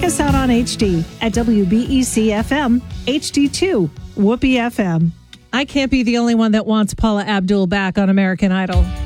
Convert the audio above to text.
check us out on HD at WBEC FM, HD2, Whoopee FM. I can't be the only one that wants Paula Abdul back on American Idol.